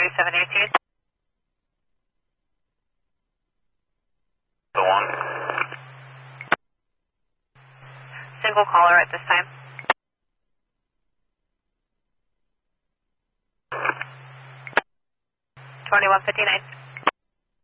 3718. The one. Single caller at this time. 2159.